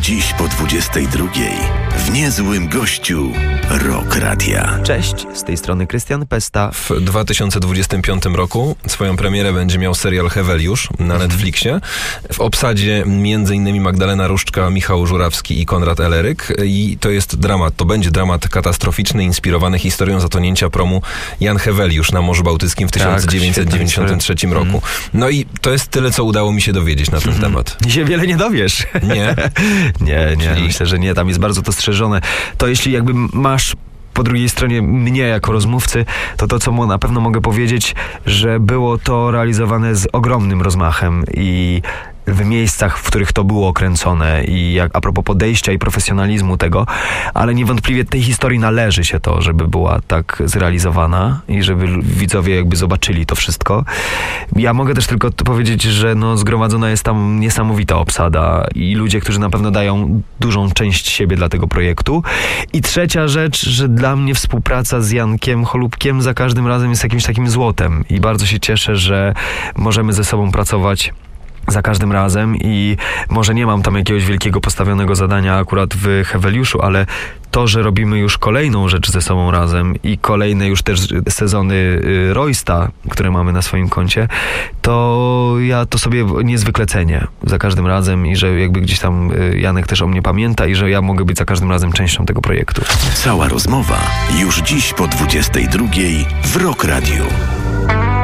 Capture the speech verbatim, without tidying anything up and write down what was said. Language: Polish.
dziś po dwudziestej drugiej w Niezłym Gościu Rock Radia. Cześć, z tej strony Krystian Pesta. W dwa tysiące dwudziestym piątym roku swoją premierę będzie miał serial Heweliusz na Netflixie. W obsadzie między innymi Magdalena Różczka, Michał Żurawski i Konrad Eleryk. I to jest dramat, to będzie dramat katastroficzny, inspirowany historią zatonięcia promu Jan Heweliusz na Morzu Bałtyckim w tysiąc dziewięćset dziewięćdziesiątym trzecim roku. Mm. No i to jest tyle, co udało mi się dowiedzieć na ten mm. temat. I się wiele nie dowiesz. Nie? nie, nie, Czyli... myślę, że nie. Tam jest bardzo to strzeżone. To jeśli jakby masz po drugiej stronie mnie jako rozmówcy, to to, co mu na pewno mogę powiedzieć, że było to realizowane z ogromnym rozmachem i w miejscach, w których to było kręcone i jak, a propos podejścia i profesjonalizmu tego, ale niewątpliwie tej historii należy się to, żeby była tak zrealizowana i żeby widzowie jakby zobaczyli to wszystko. Ja mogę też tylko powiedzieć, że no zgromadzona jest tam niesamowita obsada i ludzie, którzy na pewno dają dużą część siebie dla tego projektu. I trzecia rzecz, że dla mnie współpraca z Jankiem Cholubkiem za każdym razem jest jakimś takim złotem i bardzo się cieszę, że możemy ze sobą pracować za każdym razem i może nie mam tam jakiegoś wielkiego postawionego zadania akurat w Heweliuszu, ale to, że robimy już kolejną rzecz ze sobą razem i kolejne już też sezony Roysta, które mamy na swoim koncie, to ja to sobie niezwykle cenię za każdym razem i że jakby gdzieś tam Janek też o mnie pamięta i że ja mogę być za każdym razem częścią tego projektu. Cała rozmowa już dziś po dwudziestej drugiej w Rock Radiu.